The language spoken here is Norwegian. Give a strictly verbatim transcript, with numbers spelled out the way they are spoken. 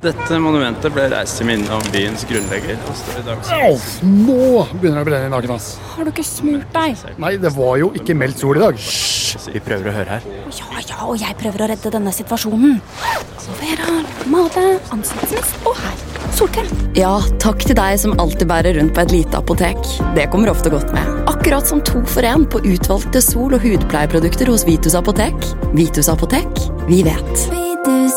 Dette monumentet ble reist til minne om byens grunnlegger. Au! Nå begynner det å brenne i naken, ass. Har du ikke smurt deg? Nei, det var jo ikke meldt sol i dag. Hysj, vi prøver å høre her. Ja, ja, og jeg prøver å redde denne situasjonen. Vera, Made, ansiktsmist og her. Solkrem. Ja, takk til deg som alltid bærer rundt på et lite apotek. Det kommer ofte godt med. Akkurat som to for en på utvalgte sol- og hudpleieprodukter hos Vitus Apotek. Vitus Apotek, vi vet.